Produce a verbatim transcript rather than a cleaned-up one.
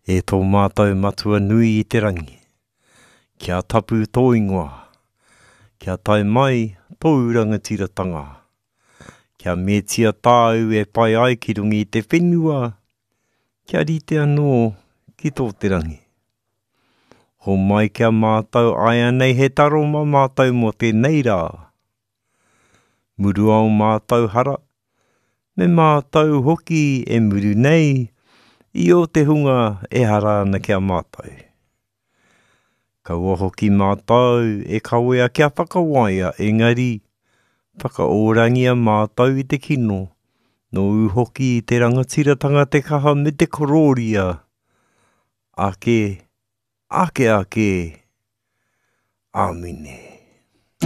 E tō mātou matua nui i te rangi. Kia tapu tō ingoa. Kia tai mai tō rangatiratanga. Kia metia tāu e pai ai ki rungi i te whenua. Kia rite anō ki tō te rangi. Ho mai kia mātou ai anei he taro ma mātou mo te neira. Muru au mātou hara. Me mātou hoki e muru nei. I o te hunga e hara ana kia mātou. Kaua hoki mātou e kawea kia whakawaia, engari whakaorangia mātou i te kino. No u hoki i te rangatiratanga te kaha me te kororia. Ake, ake ake, amine.